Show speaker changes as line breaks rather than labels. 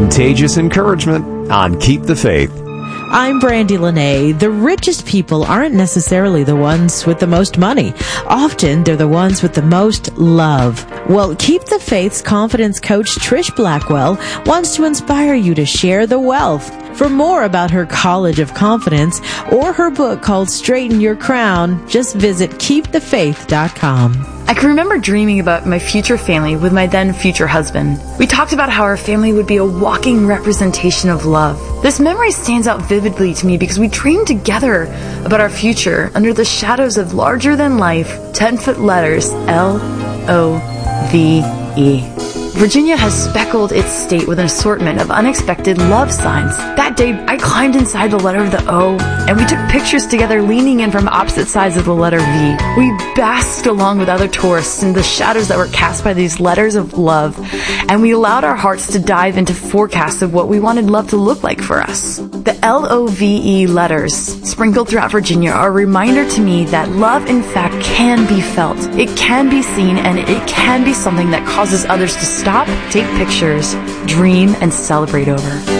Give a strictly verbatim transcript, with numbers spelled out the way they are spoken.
contagious encouragement on Keep the Faith.
I'm Brandy Lene. The richest people aren't necessarily the ones with the most money. Often, they're the ones with the most love. Well, Keep the Faith's confidence coach, Trish Blackwell, wants to inspire you to share the wealth. For more about her College of Confidence or her book called Straighten Your Crown, just visit keep the faith dot com.
I can remember dreaming about my future family with my then future husband. We talked about how our family would be a walking representation of love. This memory stands out vividly to me because we dreamed together about our future under the shadows of larger-than-life, ten-foot letters, L O V E. Virginia has speckled its state with an assortment of unexpected love signs. That day, I climbed inside the letter of the O, and we took pictures together leaning in from opposite sides of the letter V. We basked along with other tourists in the shadows that were cast by these letters of love, and we allowed our hearts to dive into forecasts of what we wanted love to look like for us. The L O V E letters, sprinkled throughout Virginia, are a reminder to me that love, in fact, can be felt. It can be seen, and it can be something that causes others to stop, take pictures, dream, and celebrate over.